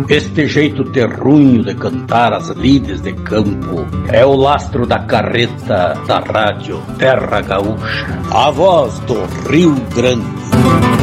Este jeito terrunho de cantar as lides de campo é o lastro da carreta da rádio Terra Gaúcha, a voz do Rio Grande.